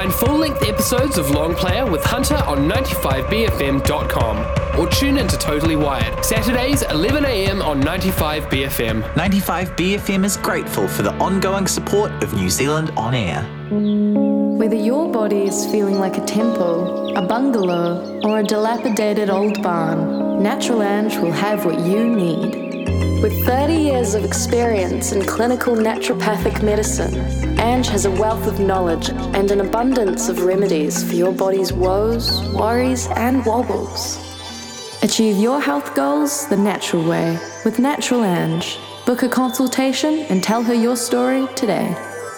Find full-length episodes of Long Player with Hunter on 95bfm.com or tune into Totally Wired, Saturdays 11am on 95BFM. 95BFM is grateful for the ongoing support of New Zealand On Air. Whether your body is feeling like a temple, a bungalow, or a dilapidated old barn, Natural Ange will have what you need. With 30 years of experience in clinical naturopathic medicine, Ange has a wealth of knowledge and an abundance of remedies for your body's woes, worries, and wobbles. Achieve your health goals the natural way with Natural Ange. Book a consultation and tell her your story today.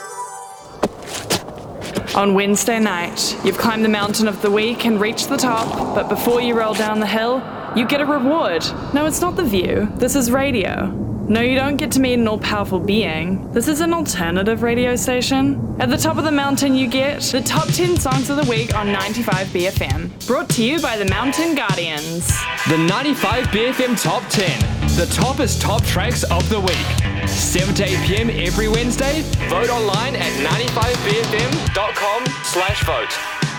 On Wednesday night, you've climbed the mountain of the week and reached the top, but before you roll down the hill, you get a reward. No, it's not the view. This is radio. No, you don't get to meet an all-powerful being. This is an alternative radio station. At the top of the mountain, you get the top 10 songs of the week on 95BFM. Brought to you by the Mountain Guardians. The 95BFM Top 10. The top tracks of the week. 7 to 8 p.m. every Wednesday. Vote online at 95bfm.com/vote.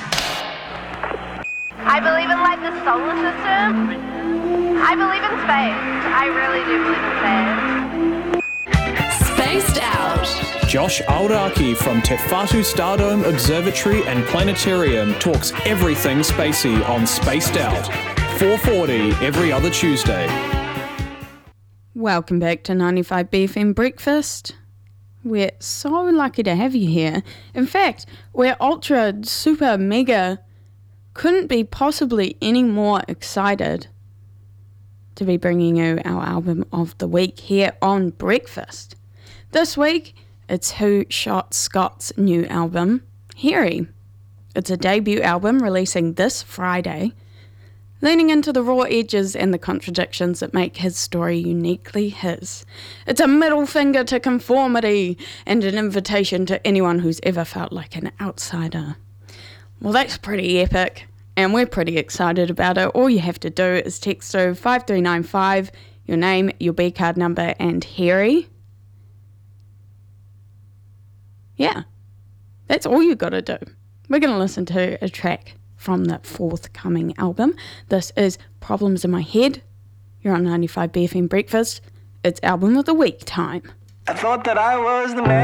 I believe in like the solar system. I believe in space. I really do believe in space. Spaced Out. Josh Auraki from Te Whatu Stardome Observatory and Planetarium talks everything spacey on Spaced Out. 4:40 every other Tuesday. Welcome back to 95BFM Breakfast. We're so lucky to have you here. In fact, we're ultra, super, mega, couldn't be possibly any more excited to be bringing you our album of the week here on Breakfast. This week, it's Who Shot Scott's new album, Harry. It's a debut album releasing this Friday, leaning into the raw edges and the contradictions that make his story uniquely his. It's a middle finger to conformity and an invitation to anyone who's ever felt like an outsider. Well, that's pretty epic, and we're pretty excited about it. All you have to do is text through 5395, your name, your B card number, and Harry. Yeah, that's all you got to do. We're going to listen to a track from the forthcoming album. This is Problems in My Head. You're on 95BFM Breakfast. It's album of the week time. I thought that I was the man.